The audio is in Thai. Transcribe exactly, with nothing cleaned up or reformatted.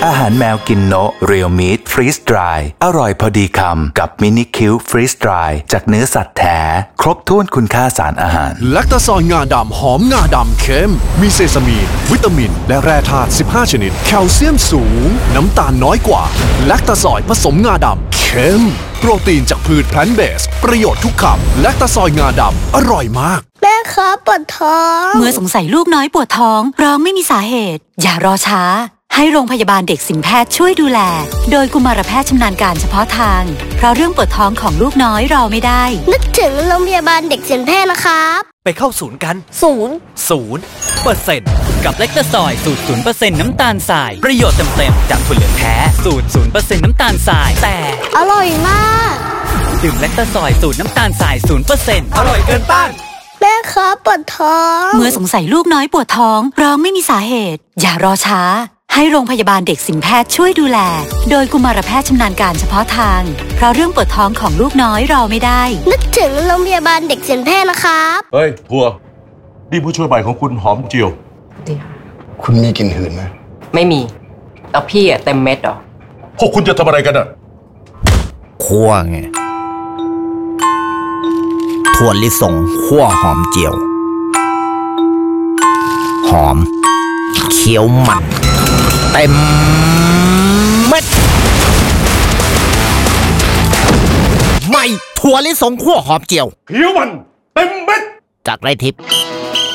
อาหารแมวกินโนะเรียลมีทฟรีสดรายอร่อยพอดีคำกับมินิคิวฟรีสดรายจากเนื้อสัตว์แท้ครบถ้วนคุณค่าสารอาหารแลคตาซอยงาดำหอมงาดำเค็มมีเซซามีนวิตามินและแร่ธาตุสิบห้าชนิดแคลเซียมสูงน้ำตาลน้อยกว่าแลคตาซอยผสมงาดำเค็มโปรตีนจากพืชแพลนต์เบสประโยชน์ทุกคำแลคตาซอยงาดำอร่อยมากแม่ครับปวดท้องเมื่อสงสัยลูกน้อยปวดท้องร้องไม่มีสาเหตุอย่ารอช้าให้โรงพยาบาลเด็กสินแพทย์ช่วยดูแลโดยกุมารแพทย์ชำนาญการเฉพาะทางเพราะเรื่องปวดท้องของลูกน้อยรอไม่ได้นึกถึงโรงพยาบาลเด็กสินแพทย์นะครับไปเข้าศูนย์กันศูนย์ศูนย์เปอร์เซ็นต์กับเล็กตาซอยสูตรศูนย์เปอร์เซ็นต์น้ำตาลทรายประโยชน์เต็มๆจากถั่วเหลืองแท้สูตรศูนย์เปอร์เซ็นต์น้ำตาลทรายแต่อร่อยมากดื่มเล็กตาซอยสูตรน้ำตาลทรายศูนย์เปอร์เซ็นต์อร่อยเกินต้านแม่ครับปวดท้องเมื่อสงสัยลูกน้อยปวดท้องร้องไม่มีสาเหตุอย่ารอช้าให้โรงพยาบาลเด็กสินแพทย์ช่วยดูแลโดยกุมารแพทย์ชำนาญการเฉพาะทางเพราะเรื่องปวดท้องของลูกน้อยรอไม่ได้นึกถึงโรงพยาบาลเด็กสินแพทย์นะครับเฮ้ยพัวนี่ผู้ช่วยใหม่ของคุณหอมเจียวดีคุณมีกลิ่นหืนไหมไม่มีแล้วพี่อะเต็มเม็ดหรอพวกคุณจะทำอะไรกันอะคั่วไงถั่วลิสงคั่วหอมเจียวหอมเคี้ยวมันเต็มเม็ดไม่ถั่วลิสงคั่วหอมเจียวเคี้ยวมันเต็มเม็ดจากไรทิพย์